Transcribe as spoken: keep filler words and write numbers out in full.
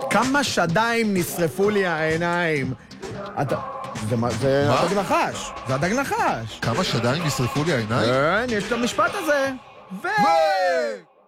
כמה שדיים נשרפו לי העיניים. אתה... זה מה? זה הדג נחש. זה הדג נחש. כמה שדיים נשרפו לי העיניים? כן, יש את המשפט הזה. ו...